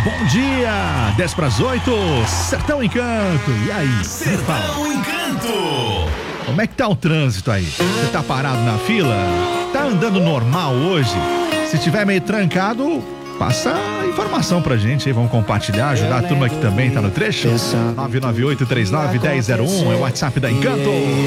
Bom dia, 10 para as 8, Sertão Encanto. E aí? Sertão Encanto. Como é que tá o trânsito aí? Você tá parado na fila? Tá andando normal hoje? Se tiver meio trancado, passa a informação pra gente aí, vamos compartilhar, ajudar a turma que também tá no trecho. 998-39-1001 é o WhatsApp da Encanto.